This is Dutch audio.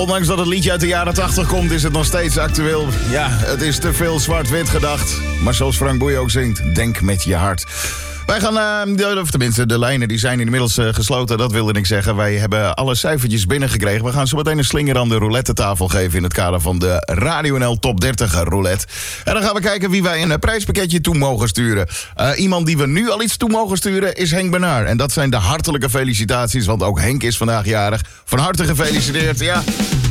Ondanks dat het liedje uit de jaren 80 komt, is het nog steeds actueel. Ja, het is te veel zwart-wit gedacht. Maar zoals Frank Boeien ook zingt, denk met je hart. Wij gaan, of tenminste de lijnen die zijn inmiddels gesloten, dat wilde ik zeggen. Wij hebben alle cijfertjes binnengekregen. We gaan zo meteen een slinger aan de roulette-tafel geven in het kader van de Radio NL Top 30 roulette. En dan gaan we kijken wie wij een prijspakketje toe mogen sturen. Iemand die we nu al iets toe mogen sturen is Henk Benaar. En dat zijn de hartelijke felicitaties, want ook Henk is vandaag jarig. Van harte gefeliciteerd, ja.